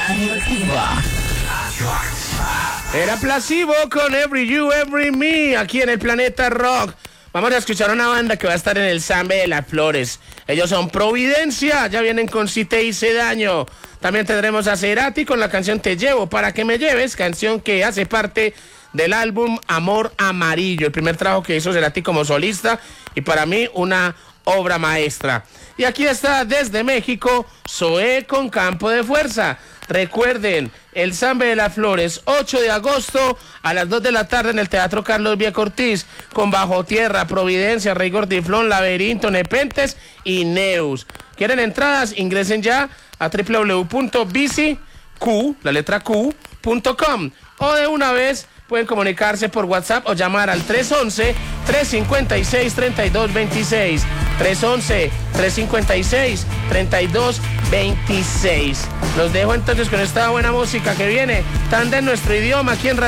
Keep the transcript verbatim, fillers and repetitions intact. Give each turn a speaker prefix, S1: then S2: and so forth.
S1: Radioactiva.
S2: Era Placebo con Every You, Every Me, aquí en el Planeta Rock. Vamos a escuchar una banda que va a estar en el Sambe de las Flores. Ellos son Providencia, ya vienen con Si Te Hice Daño. También tendremos a Cerati con la canción Te Llevo Para Que Me Lleves, canción que hace parte del álbum Amor Amarillo, el primer trabajo que hizo Cerati como solista y para mí una obra maestra. Y aquí está desde México, Zoé con Campo de Fuerza. Recuerden, el Sambe de las Flores, ocho de agosto a las dos de la tarde en el Teatro Carlos Vieco Ortiz, con Bajo Tierra, Providencia, Rey Gordiflón, Laberinto, Nepentes y Neus. ¿Quieren entradas? Ingresen ya a w w w punto bici q, la letra Q, punto com, o de una vez pueden comunicarse por WhatsApp o llamar al tres once, tres cincuenta y seis, treinta y dos veintiséis. tres once, tres cincuenta y seis, treinta y dos veintiséis. Los dejo entonces con esta buena música que viene tan de nuestro idioma aquí en Radio